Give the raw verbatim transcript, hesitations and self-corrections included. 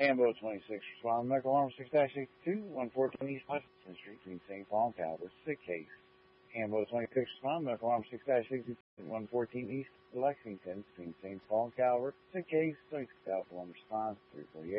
Ambo twenty-six, respond. Medical Alarm six sixty-two, one fourteen East Hutchinson Street, between Saint Paul and Calvert. Sick case. Ambo twenty-six, respond. Medical Alarm six sixty-two, one fourteen East Lexington, between Saint Paul and Calvert. Sick case. twenty-six Alpha one, response. three forty-eight.